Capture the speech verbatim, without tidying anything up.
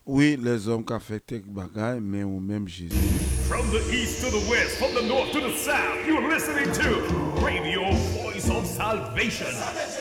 Oui, les hommes qui affectent bagaille, mais ou même Jésus. From the east to the west, from the north to the south, you're listening to Radio Voice of Salvation.